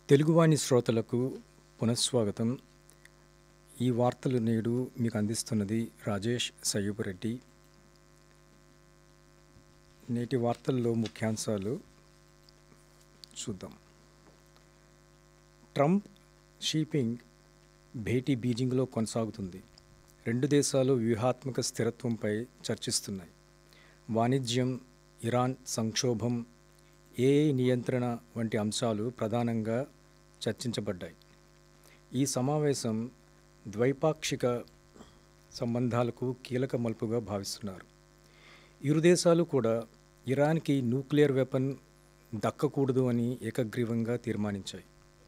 తెలుగువాణి శ్రోతలకు పునఃస్వాగతం. ఈ వార్తలు నేడు మీకు అందిస్తున్నది రాజేష్ సయ్యూపురెడ్డి. నేటి వార్తల్లో ముఖ్యాంశాలు చూద్దాం. ట్రంప్ షీపింగ్ భేటీ బీజింగ్లో కొనసాగుతుంది. రెండు దేశాలు వ్యూహాత్మక స్థిరత్వంపై చర్చిస్తున్నాయి. వాణిజ్యం, ఇరాన్ సంక్షోభం, ఏఐ నియంత్రణ వంటి అంశాలు ప్రధానంగా చర్చించబడ్డాయి. ఈ సమావేశం ద్వైపాక్షిక సంబంధాలకు కీలక మలుపుగా భావిస్తున్నారు. ఇరు దేశాలు కూడా ఇరాన్కి న్యూక్లియర్ వెపన్ దక్కకూడదు అని ఏకగ్రీవంగా తీర్మానించాయి.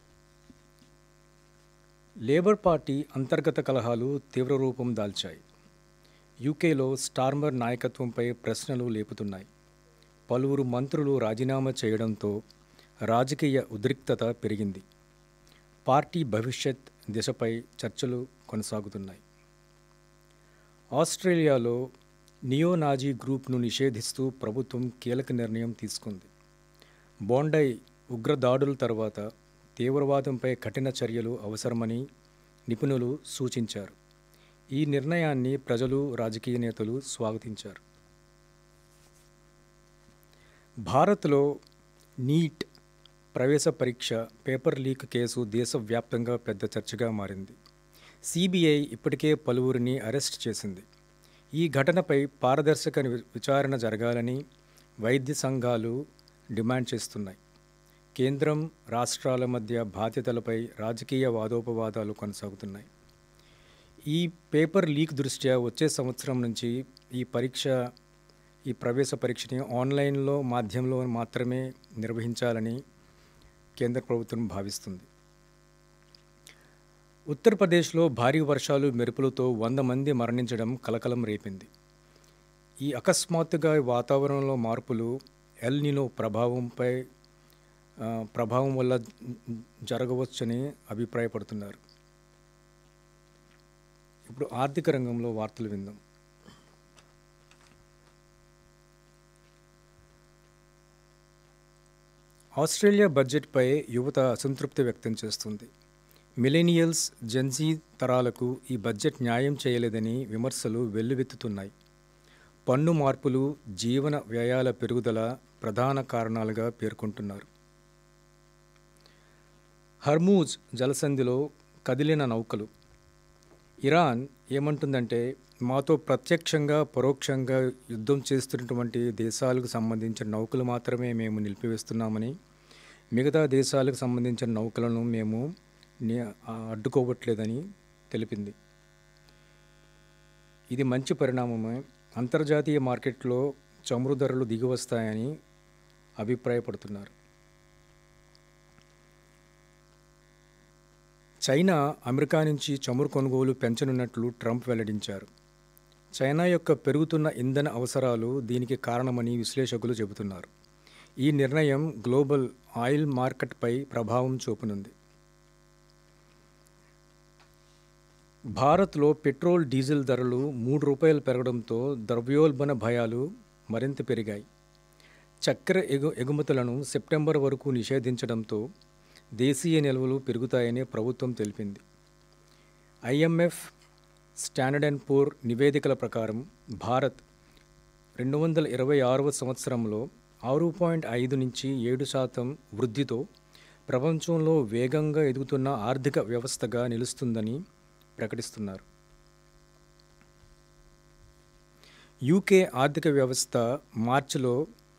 లేబర్ పార్టీ అంతర్గత కలహాలు తీవ్ర రూపం దాల్చాయి. యూకేలో స్టార్మర్ నాయకత్వంపై ప్రశ్నలు లేపుతున్నాయి. పలువురు మంత్రులు రాజీనామా చేయడంతో రాజకీయ ఉద్రిక్తత పెరిగింది. పార్టీ భవిష్యత్ దిశపై చర్చలు కొనసాగుతున్నాయి. ఆస్ట్రేలియాలో నియోనాజీ గ్రూప్ను నిషేధిస్తూ ప్రభుత్వం కీలక నిర్ణయం తీసుకుంది. బోండై ఉగ్రదాడుల తర్వాత తీవ్రవాదంపై కఠిన చర్యలు అవసరమని నిపుణులు సూచించారు. ఈ నిర్ణయాన్ని ప్రజలు, రాజకీయ నేతలు స్వాగతించారు. భారత్లో నీట్ ప్రవేశ పరీక్ష పేపర్ లీక్ కేసు దేశవ్యాప్తంగా పెద్ద చర్చగా మారింది. సిబిఐ ఇప్పటికే పలువురిని అరెస్ట్ చేసింది. ఈ ఘటనపై పారదర్శక విచారణ జరగాలని వైద్య సంఘాలు డిమాండ్ చేస్తున్నాయి. కేంద్రం, రాష్ట్రాల మధ్య బాధ్యతలపై రాజకీయ వాదోపవాదాలు కొనసాగుతున్నాయి. ఈ పేపర్ లీక్ దృష్ట్యా వచ్చే సంవత్సరం నుంచి ఈ ప్రవేశ పరీక్షని ఆన్లైన్లో మాధ్యమంలో మాత్రమే నిర్వహించాలని కేంద్ర ప్రభుత్వం భావిస్తుంది. ఉత్తరప్రదేశ్లో భారీ వర్షాలు, మెరుపులతో 100 మంది మరణించడం కలకలం రేపింది. ఈ అకస్మాత్తుగా వాతావరణంలో మార్పులు ఎల్ నినో ప్రభావం వల్ల జరగవచ్చని అభిప్రాయపడుతున్నారు. ఇప్పుడు ఆర్థిక రంగంలో వార్తలు విందాం. ఆస్ట్రేలియా బడ్జెట్పై యువత అసంతృప్తి వ్యక్తం చేస్తుంది. మిలేనియల్స్, జెన్జీ తరాలకు ఈ బడ్జెట్ న్యాయం చేయలేదని విమర్శలు వెల్లువెత్తుతున్నాయి. పన్ను మార్పులు, జీవన వ్యయాల పెరుగుదల ప్రధాన కారణాలుగా పేర్కొంటున్నారు. హర్మూజ్ జలసంధిలో కదిలిన నౌకలు. ఇరాన్ ఏమంటుందంటే, మాతో ప్రత్యక్షంగా, పరోక్షంగా యుద్ధం చేస్తున్నటువంటి దేశాలకు సంబంధించిన నౌకలు మాత్రమే మేము నిలిపివేస్తున్నామని, మిగతా దేశాలకు సంబంధించిన నౌకలను మేము అడ్డుకోవట్లేదని తెలిపింది. ఇది మంచి పరిణామమే. అంతర్జాతీయ మార్కెట్లో చమురు ధరలు దిగివస్తాయని అభిప్రాయపడుతున్నారు. చైనా అమెరికా నుంచి చమురు కొనుగోలు పెంచనున్నట్లు ట్రంప్ వెల్లడించారు. చైనా యొక్క పెరుగుతున్న ఇంధన అవసరాలు దీనికి కారణమని విశ్లేషకులు చెబుతున్నారు. ఈ నిర్ణయం గ్లోబల్ ఆయిల్ మార్కెట్పై ప్రభావం చూపనుంది. భారత్లో పెట్రోల్, డీజిల్ ధరలు ₹3 పెరగడంతో ద్రవ్యోల్బణ భయాలు మరింత పెరిగాయి. చక్కెర ఎగుమతులను సెప్టెంబర్ వరకు నిషేధించడంతో దేశీయ నిల్వలు పెరుగుతాయని ప్రభుత్వం తెలిపింది. ఐఎంఎఫ్, స్టాండర్డ్ అండ్ పూర్ నివేదికల ప్రకారం భారత్ 2026వ సంవత్సరంలో 6.5 నుంచి 7% వృద్ధితో ప్రపంచంలో వేగంగా ఎదుగుతున్న ఆర్థిక వ్యవస్థగా నిలుస్తుందని ప్రకటిస్తున్నారు. యూకే ఆర్థిక వ్యవస్థ మార్చిలో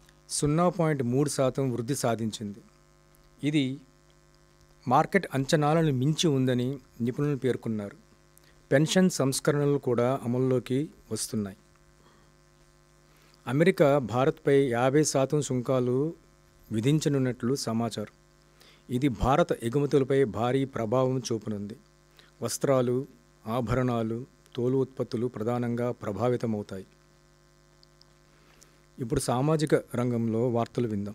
0.3% వృద్ధి సాధించింది. ఇది మార్కెట్ అంచనాలను మించి ఉందని నిపుణులు పేర్కొన్నారు. పెన్షన్ సంస్కరణలు కూడా అమల్లోకి వస్తున్నాయి. అమెరికా భారత్పై 50% సుంకాలు విధించనున్నట్లు సమాచారం. ఇది భారత ఎగుమతులపై భారీ ప్రభావం చూపనుంది. వస్త్రాలు, ఆభరణాలు, తోలు ఉత్పత్తులు ప్రధానంగా ప్రభావితమవుతాయి. ఇప్పుడు సామాజిక రంగంలో వార్తలు విందాం.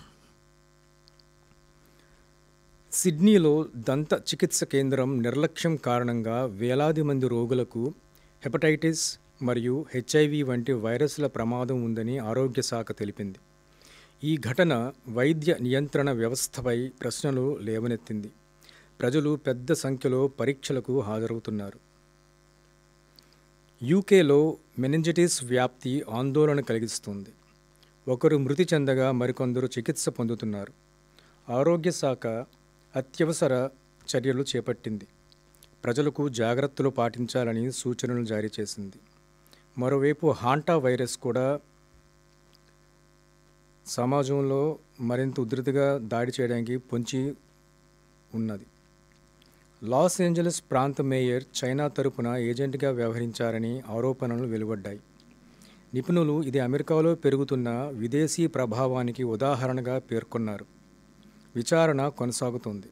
సిడ్నీలో దంత చికిత్స కేంద్రం నిర్లక్ష్యం కారణంగా వేలాది మంది రోగులకు హెపటైటిస్ మరియు హెచ్ఐవి వంటి వైరస్ల ప్రమాదం ఉందని ఆరోగ్య శాఖ తెలిపింది. ఈ ఘటన వైద్య నియంత్రణ వ్యవస్థపై ప్రశ్నలు లేవనెత్తింది. ప్రజలు పెద్ద సంఖ్యలో పరీక్షలకు హాజరవుతున్నారు. యూకేలో మెనింజైటిస్ వ్యాప్తి ఆందోళన కలిగిస్తుంది. ఒకరు మృతి చెందగా మరికొందరు చికిత్స పొందుతున్నారు. ఆరోగ్య శాఖ అత్యవసర చర్యలు చేపట్టింది. ప్రజలకు జాగ్రత్తలు పాటించాలని సూచనలు జారీ చేసింది. మరోవైపు హాంటా వైరస్ కూడా సమాజంలో మరింత ఉధృతిగా దాడి చేయడానికి పొంచి ఉన్నది. లాస్ ఏంజలస్ ప్రాంత మేయర్ చైనా తరపున ఏజెంట్గా వ్యవహరించారని ఆరోపణలు వెలువడ్డాయి. నిపుణులు ఇది అమెరికాలో పెరుగుతున్న విదేశీ ప్రభావానికి ఉదాహరణగా పేర్కొన్నారు. విచారణ కొనసాగుతోంది.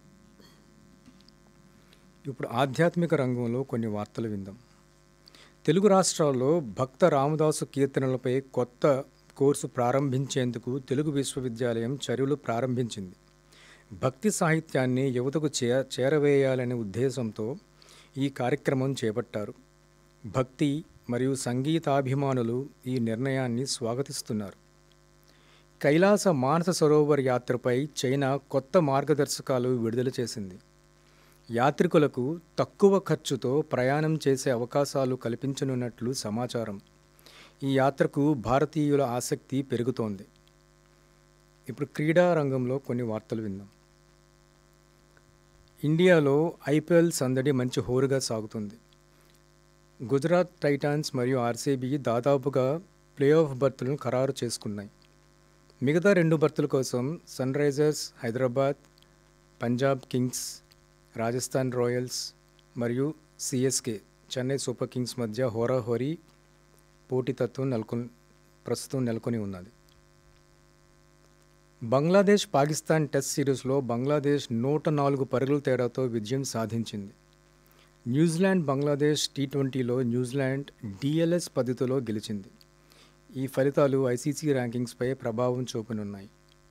ఇప్పుడు ఆధ్యాత్మిక రంగంలో కొన్ని వార్తలు విందాం. తెలుగు రాష్ట్రాల్లో భక్త రామదాసు కీర్తనలపై కొత్త కోర్సు ప్రారంభించేందుకు తెలుగు విశ్వవిద్యాలయం చర్యలు ప్రారంభించింది. భక్తి సాహిత్యాన్ని యువతకు చేరవేయాలనే ఉద్దేశంతో ఈ కార్యక్రమం చేపట్టారు. భక్తి మరియు సంగీతాభిమానులు ఈ నిర్ణయాన్ని స్వాగతిస్తున్నారు. కైలాస మానస సరోవర్ యాత్రపై చైనా కొత్త మార్గదర్శకాలు విడుదల చేసింది. యాత్రికులకు తక్కువ ఖర్చుతో ప్రయాణం చేసే అవకాశాలు కల్పించనున్నట్లు సమాచారం. ఈ యాత్రకు భారతీయుల ఆసక్తి పెరుగుతోంది. ఇప్పుడు క్రీడా రంగంలో కొన్ని వార్తలు విందాం. ఇండియాలో ఐపీఎల్ సందడి మంచి హోరుగా సాగుతుంది. గుజరాత్ టైటాన్స్ మరియు ఆర్సీబీ దాదాపుగా ప్లే ఆఫ్ బర్తులను ఖరారు చేసుకున్నాయి. మిగతా 2 బర్తుల కోసం sun Risers Hyderabad, Punjab Kings, Rajasthan Royals మరియు సిఎస్కే చెన్నై సూపర్ కింగ్స్ మధ్య హోరాహోరీ పోటీతత్వం ప్రస్తుతం నెలకొని ఉన్నది. బంగ్లాదేశ్ పాకిస్తాన్ టెస్ట్ సిరీస్లో బంగ్లాదేశ్ 104 పరుగుల తేడాతో విజయం సాధించింది. న్యూజిలాండ్ బంగ్లాదేశ్ టీ20లో న్యూజిలాండ్ డిఎల్ఎస్ పద్ధతిలో గెలిచింది. ఈ ఫలితాలు ఐసీసీ ర్యాంకింగ్స్పై ప్రభావం చూపనున్నాయి.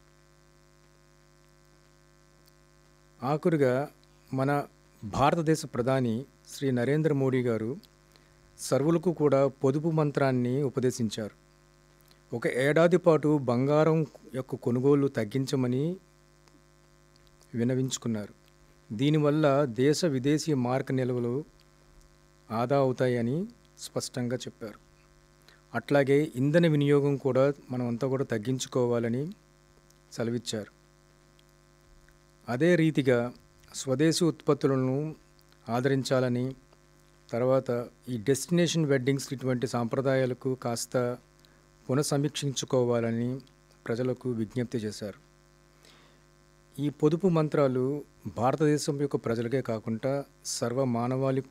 ఆఖరుగా మన భారతదేశ ప్రధాని శ్రీ నరేంద్ర మోడీ గారు సర్వులకు కూడా పొదుపు మంత్రాన్ని ఉపదేశించారు. 1 ఏడాది పాటు బంగారం యొక్క కొనుగోలు తగ్గించమని విన్నవించుకున్నారు. దీనివల్ల దేశ విదేశీ మార్క నిల్వలు ఆదా అవుతాయని స్పష్టంగా చెప్పారు. అట్లాగే ఇంధన వినియోగం కూడా మనమంతా కూడా తగ్గించుకోవాలని సెలవిచ్చారు. అదే రీతిగా స్వదేశీ ఉత్పత్తులను ఆదరించాలని, తర్వాత ఈ డెస్టినేషన్ వెడ్డింగ్స్ ఇటువంటి సాంప్రదాయాలకు కాస్త పునఃసమీక్షించుకోవాలని ప్రజలకు విజ్ఞప్తి చేశారు. ఈ పొదుపు మంత్రాలు భారతదేశం యొక్క ప్రజలకే కాకుండా సర్వ మానవాళికి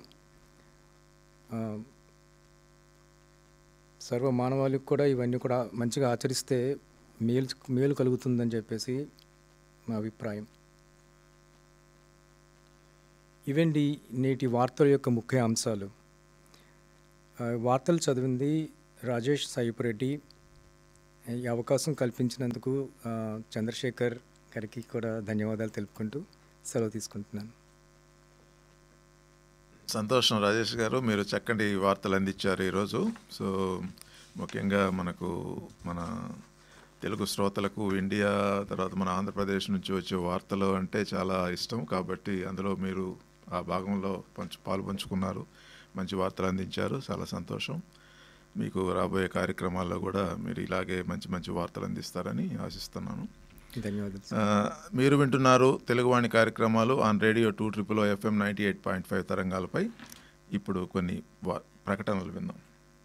కూడా ఇవన్నీ కూడా మంచిగా ఆచరిస్తే మేలు కలుగుతుందని చెప్పేసి మా అభిప్రాయం. ఇవండి నేటి వార్తల యొక్క ముఖ్య అంశాలు. వార్తలు చదివింది రాజేష్ సాయిపురెడ్డి. ఈ అవకాశం కల్పించినందుకు చంద్రశేఖర్ గారికి కూడా ధన్యవాదాలు తెలుపుకుంటూ సెలవు తీసుకుంటున్నాను. సంతోషం రాజేష్ గారు, మీరు చక్కటి వార్తలు అందించారు ఈరోజు. సో ముఖ్యంగా మన తెలుగు శ్రోతలకు ఇండియా తర్వాత మన ఆంధ్రప్రదేశ్ నుంచి వచ్చే వార్తలు అంటే చాలా ఇష్టం. కాబట్టి అందులో మీరు ఆ భాగంలో పాలు పంచుకున్నారు, మంచి వార్తలు అందించారు. చాలా సంతోషం. మీకు రాబోయే కార్యక్రమాల్లో కూడా మీరు ఇలాగే మంచి మంచి వార్తలు అందిస్తారని ఆశిస్తున్నాను. ధన్యవాదాలు. మీరు వింటున్నారు తెలుగువాణి కార్యక్రమాలు ఆన్ రేడియో 2 FM 98.5 తరంగాలపై. ఇప్పుడు కొన్ని ప్రకటనలు విందాం.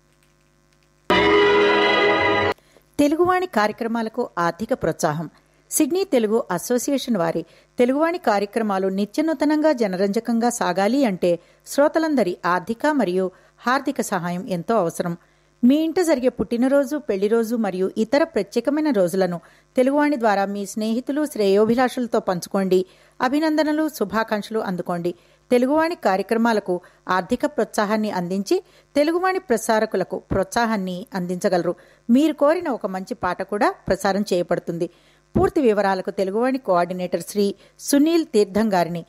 తెలుగువాణి కార్యక్రమాలకు ఆర్థిక ప్రోత్సాహం. సిడ్నీ తెలుగు అసోసియేషన్ వారి తెలుగువాణి కార్యక్రమాలు నిత్యనూతనంగా జనరంజకంగా సాగాలి అంటే శ్రోతలందరి ఆర్థిక మరియు హార్దిక సహాయం ఎంతో అవసరం. మీ ఇంట జరిగే పుట్టినరోజు, పెళ్లిరోజు మరియు ఇతర ప్రత్యేకమైన రోజులను తెలుగువాణి ద్వారా మీ స్నేహితులు, శ్రేయోభిలాషులతో పంచుకోండి. అభినందనలు, శుభాకాంక్షలు అందుకోండి. తెలుగువాణి కార్యక్రమాలకు ఆర్థిక ప్రోత్సాహాన్ని అందించి తెలుగువాణి ప్రసారకులకు ప్రోత్సాహాన్ని అందించగలరు. మీరు కోరిన ఒక మంచి పాట కూడా ప్రసారం చేయబడుతుంది. పూర్తి వివరాలకు తెలుగువాణి కోఆర్డినేటర్ శ్రీ సునీల్ తీర్థం గారిని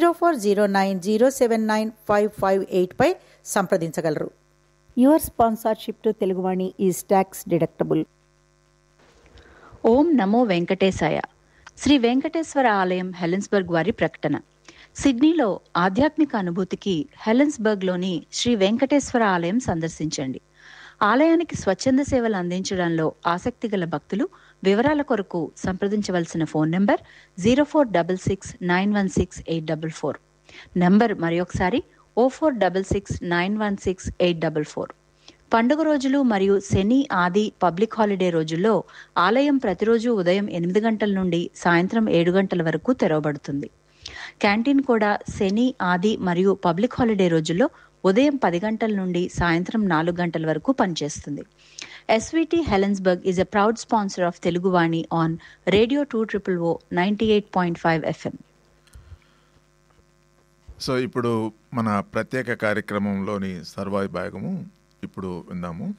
0409079558 పై సంప్రదించగలరు. Your sponsorship to Teluguvani is tax deductible. ఓం నమో వెంకటేశాయ. శ్రీ వెంకటేశ్వర ఆలయం హెలెన్స్బర్గ్ వారి ప్రకటన. సిడ్నీలో ఆధ్యాత్మిక అనుభూతికి హెలెన్స్బర్గ్లోని శ్రీ వెంకటేశ్వర ఆలయం సందర్శించండి. ఆలయానికి స్వచ్ఛంద సేవలు అందించడంలో ఆసక్తి గల భక్తులు వివరాల కొరకు సంప్రదించవలసిన ఫోన్ నంబర్ 0466916844. నంబర్ మరొకసారి 0466916844. పండుగ రోజులు మరియు శని, ఆది, పబ్లిక్ హాలిడే రోజుల్లో ఆలయం ప్రతిరోజు ఉదయం 8 గంటల నుండి సాయంత్రం 7 గంటల వరకు తెరవబడుతుంది. క్యాంటీన్ కూడా శని, ఆది మరియు పబ్లిక్ హాలిడే రోజుల్లో ఉదయం 10 గంటల నుండి సాయంత్రం 4 గంటల వరకు పనిచేస్తుంది. SVT Helensburgh is a proud sponsor of Teluguvani on radio 200 98.5 FM. So ఇప్పుడు మన ప్రత్యేక కార్యక్రమంలోని సర్వాయి భాగము ఇప్పుడు విందాము.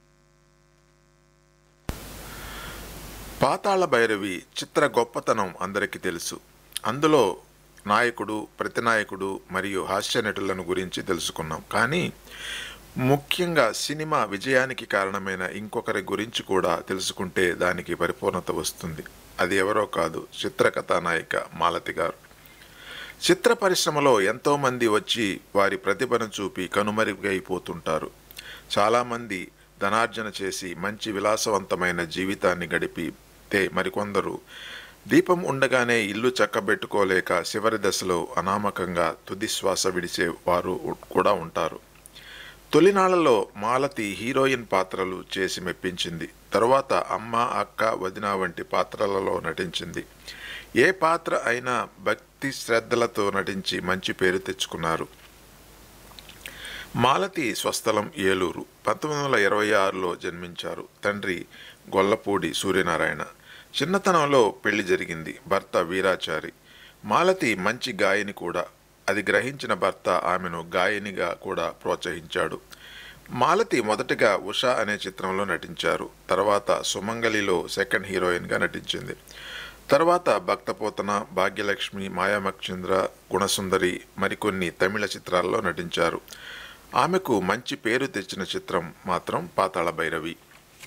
పాతాళ భైరవి చిత్ర గొప్పతనం అందరికీ తెలుసు. అందులో నాయకుడు, ప్రతినాయకుడు మరియు హాస్య నటులను గురించి తెలుసుకున్నాం. కానీ ముఖ్యంగా సినిమా విజయానికి కారణమైన ఇంకొకరి గురించి కూడా తెలుసుకుంటే దానికి పరిపూర్ణత వస్తుంది. అది ఎవరో కాదు, చిత్రకథానాయిక మాలతి గారు. చిత్ర పరిశ్రమలో ఎంతోమంది వచ్చి వారి ప్రతిభను చూపి కనుమరుగైపోతుంటారు. చాలామంది ధనార్జన చేసి మంచి విలాసవంతమైన జీవితాన్ని గడిపితే మరికొందరు దీపం ఉండగానే ఇల్లు చక్కబెట్టుకోలేక చివరి దశలో అనామకంగా తుది శ్వాస విడిచే వారు కూడా ఉంటారు. తొలినాళ్లలో మాలతి హీరోయిన్ పాత్రలు చేసి మెప్పించింది. తరువాత అమ్మ, అక్క, వదిన వంటి పాత్రలలో నటించింది. ఏ పాత్ర అయినా భక్తి శ్రద్ధలతో నటించి మంచి పేరు తెచ్చుకున్నారు. మాలతి స్వస్థలం ఏలూరు. 1926లో జన్మించారు. తండ్రి గొల్లపూడి సూర్యనారాయణ. చిన్నతనంలో పెళ్లి జరిగింది. భర్త వీరాచారి. మాలతి మంచి గాయని కూడా. అది గ్రహించిన భర్త ఆమెను గాయనిగా కూడా ప్రోత్సహించాడు. మాలతి మొదటగా ఉషా అనే చిత్రంలో నటించారు. తర్వాత సుమంగలిలో సెకండ్ హీరోయిన్గా నటించింది. తర్వాత భక్తపోతన, భాగ్యలక్ష్మి, మాయామక్షింద్ర, గుణసుందరి మరికొన్ని తమిళ చిత్రాల్లో నటించారు. ఆమెకు మంచి పేరు తెచ్చిన చిత్రం మాత్రం పాతాళ భైరవి.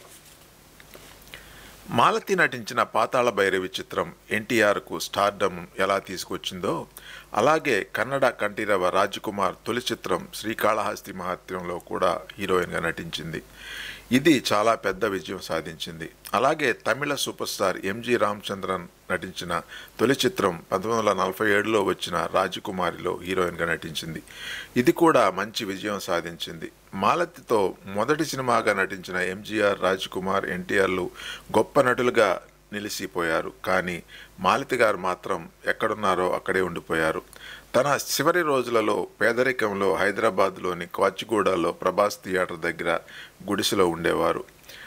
మాలతి నటించిన పాతాళ భైరవి చిత్రం ఎన్టీఆర్కు స్టార్డమ్ ఎలా తీసుకొచ్చిందో అలాగే కన్నడ కంఠీరవ రాజ్కుమార్ తొలి చిత్రం శ్రీకాళహస్తి మహాత్మ్యంలో కూడా హీరోయిన్గా నటించింది. ఇది చాలా పెద్ద విజయం సాధించింది. అలాగే తమిళ సూపర్ స్టార్ ఎంజి రామచంద్రన్ నటించిన తొలి చిత్రం 1947లో వచ్చిన రాజకుమారిలో హీరోయిన్గా నటించింది. ఇది కూడా మంచి విజయం సాధించింది. మాలతితో మొదటి సినిమాగా నటించిన ఎంజీఆర్, రాజ్కుమార్, ఎన్టీఆర్లు గొప్ప నటులుగా నిలిచిపోయారు. కానీ మాలతి గారు మాత్రం ఎక్కడున్నారో అక్కడే ఉండిపోయారు. తన చివరి రోజులలో పేదరికంలో హైదరాబాద్లోని కాచిగూడలో ప్రభాస్ థియేటర్ దగ్గర గుడిసెలో ఉండేవారు.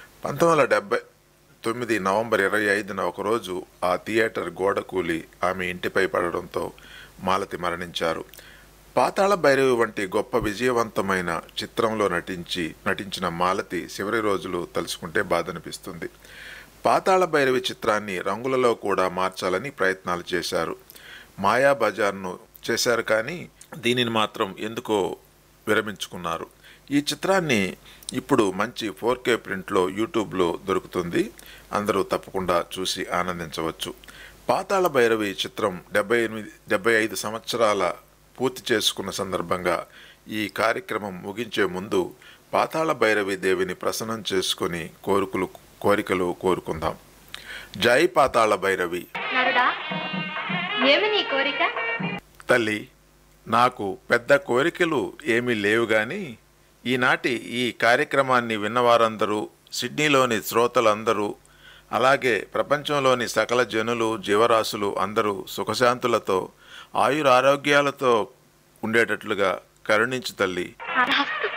1979 నవంబర్ 25న ఒకరోజు ఆ థియేటర్ గోడ కూలి ఆమె ఇంటిపై పడడంతో మాలతి మరణించారు. పాతాళ భైరవి వంటి గొప్ప విజయవంతమైన చిత్రంలో నటించిన మాలతి చివరి రోజులు తలుచుకుంటే బాధనిపిస్తుంది. పాతాళ భైరవి చిత్రాన్ని రంగులలో కూడా మార్చాలని ప్రయత్నాలు చేశారు. మాయాబజార్ను చేశారు, కానీ దీనిని మాత్రం ఎందుకో విరమించుకున్నారు. ఈ చిత్రాన్ని ఇప్పుడు మంచి 4K ప్రింట్లో యూట్యూబ్లో దొరుకుతుంది. అందరూ తప్పకుండా చూసి ఆనందించవచ్చు. పాతాళ భైరవి చిత్రం 75 సంవత్సరాల పూర్తి చేసుకున్న సందర్భంగా ఈ కార్యక్రమం ముగించే ముందు పాతాళ భైరవి దేవిని ప్రసన్నం చేసుకుని కోరికలు కోరుకుందాం. జై పాతాళ భైరవి. తల్లి, నాకు పెద్ద కోరికలు ఏమీ లేవు, కానీ ఈనాటి ఈ కార్యక్రమాన్ని విన్నవారందరూ, సిడ్నీలోని శ్రోతలందరూ, అలాగే ప్రపంచంలోని సకల జనులు, జీవరాశులు అందరూ సుఖశాంతులతో ఆయురారోగ్యాలతో ఉండేటట్లుగా కరుణించు తల్లి.